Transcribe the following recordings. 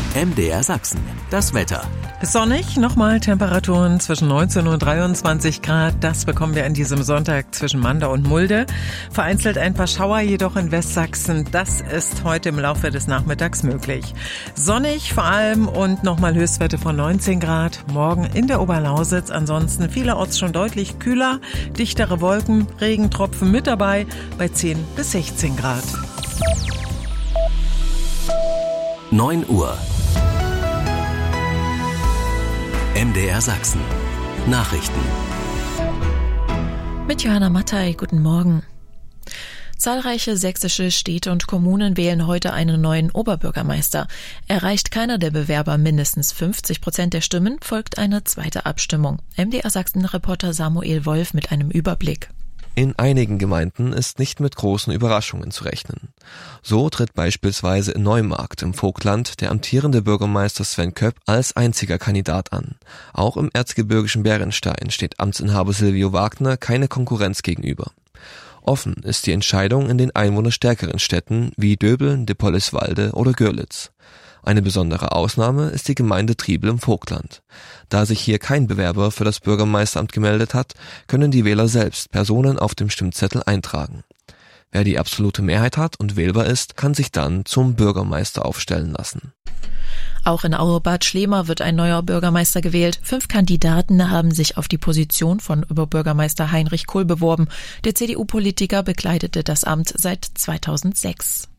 MDR Sachsen, das Wetter. Sonnig, nochmal Temperaturen zwischen 19 und 23 Grad. Das bekommen wir an diesem Sonntag zwischen Mandau und Mulde. Vereinzelt ein paar Schauer jedoch in Westsachsen. Das ist heute im Laufe des Nachmittags möglich. Sonnig vor allem und nochmal Höchstwerte von 19 Grad. Morgen in der Oberlausitz. Ansonsten vielerorts schon deutlich kühler. Dichtere Wolken, Regentropfen mit dabei bei 10 bis 16 Grad. 9 Uhr. MDR Sachsen. Nachrichten. Mit Johanna Mattei, guten Morgen. Zahlreiche sächsische Städte und Kommunen wählen heute einen neuen Oberbürgermeister. Erreicht keiner der Bewerber mindestens 50% der Stimmen, folgt eine zweite Abstimmung. MDR Sachsen-Reporter Samuel Wolf mit einem Überblick. In einigen Gemeinden ist nicht mit großen Überraschungen zu rechnen. So tritt beispielsweise in Neumarkt im Vogtland der amtierende Bürgermeister Sven Köpp als einziger Kandidat an. Auch im erzgebirgischen Bärenstein steht Amtsinhaber Silvio Wagner keine Konkurrenz gegenüber. Offen ist die Entscheidung in den einwohnerstärkeren Städten wie Döbeln, Dippoldiswalde oder Görlitz. Eine besondere Ausnahme ist die Gemeinde Triebel im Vogtland. Da sich hier kein Bewerber für das Bürgermeisteramt gemeldet hat, können die Wähler selbst Personen auf dem Stimmzettel eintragen. Wer die absolute Mehrheit hat und wählbar ist, kann sich dann zum Bürgermeister aufstellen lassen. Auch in Aue-Bad Schlema wird ein neuer Bürgermeister gewählt. 5 Kandidaten haben sich auf die Position von Oberbürgermeister Heinrich Kohl beworben. Der CDU-Politiker bekleidete das Amt seit 2006.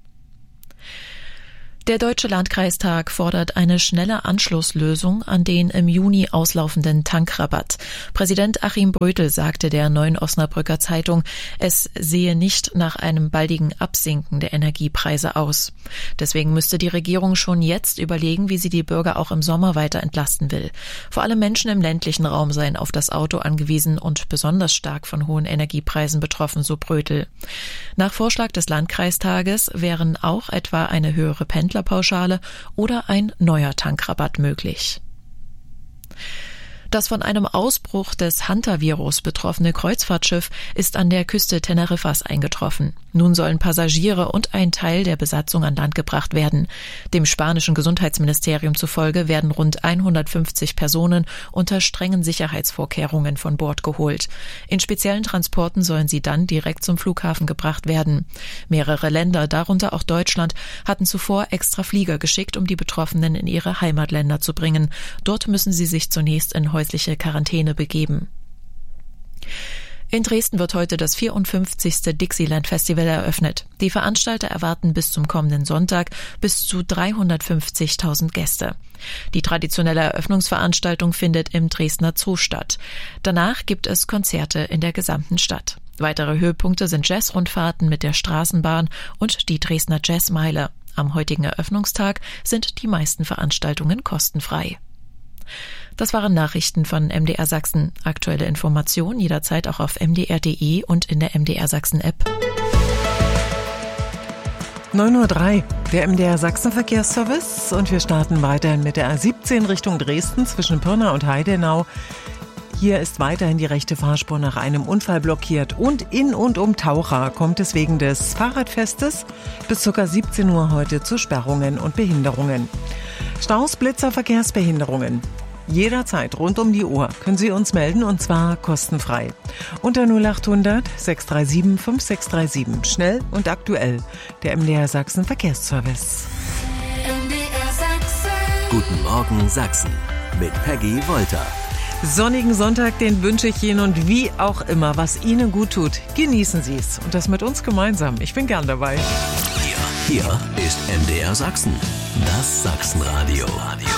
Der Deutsche Landkreistag fordert eine schnelle Anschlusslösung an den im Juni auslaufenden Tankrabatt. Präsident Achim Brötel sagte der Neuen Osnabrücker Zeitung, es sehe nicht nach einem baldigen Absinken der Energiepreise aus. Deswegen müsste die Regierung schon jetzt überlegen, wie sie die Bürger auch im Sommer weiter entlasten will. Vor allem Menschen im ländlichen Raum seien auf das Auto angewiesen und besonders stark von hohen Energiepreisen betroffen, so Brötel. Nach Vorschlag des Landkreistages wären auch etwa eine höhere Pendlerpauschale oder ein neuer Tankrabatt möglich. Das von einem Ausbruch des Hantavirus betroffene Kreuzfahrtschiff ist an der Küste Teneriffas eingetroffen. Nun sollen Passagiere und ein Teil der Besatzung an Land gebracht werden. Dem spanischen Gesundheitsministerium zufolge werden rund 150 Personen unter strengen Sicherheitsvorkehrungen von Bord geholt. In speziellen Transporten sollen sie dann direkt zum Flughafen gebracht werden. Mehrere Länder, darunter auch Deutschland, hatten zuvor extra Flieger geschickt, um die Betroffenen in ihre Heimatländer zu bringen. Dort müssen sie sich zunächst in häusliche Quarantäne begeben. In Dresden wird heute das 54. Dixieland Festival eröffnet. Die Veranstalter erwarten bis zum kommenden Sonntag bis zu 350.000 Gäste. Die traditionelle Eröffnungsveranstaltung findet im Dresdner Zoo statt. Danach gibt es Konzerte in der gesamten Stadt. Weitere Höhepunkte sind Jazzrundfahrten mit der Straßenbahn und die Dresdner Jazzmeile. Am heutigen Eröffnungstag sind die meisten Veranstaltungen kostenfrei. Das waren Nachrichten von MDR Sachsen. Aktuelle Informationen jederzeit auch auf mdr.de und in der MDR Sachsen App. 9:03 Uhr, der MDR Sachsen Verkehrsservice, und wir starten weiterhin mit der A17 Richtung Dresden zwischen Pirna und Heidenau. Hier ist weiterhin die rechte Fahrspur nach einem Unfall blockiert und in und um Taucha kommt es wegen des Fahrradfestes bis ca. 17 Uhr heute zu Sperrungen und Behinderungen. Staus, Blitzer, Verkehrsbehinderungen. Jederzeit rund um die Uhr können Sie uns melden, und zwar kostenfrei. Unter 0800 637 5637. Schnell und aktuell. Der MDR Sachsen Verkehrsservice. MDR Sachsen. Guten Morgen Sachsen mit Peggy Wolter. Sonnigen Sonntag, den wünsche ich Ihnen, und wie auch immer, was Ihnen gut tut, genießen Sie es. Und das mit uns gemeinsam. Ich bin gern dabei. Hier ist MDR Sachsen. Das Sachsenradio.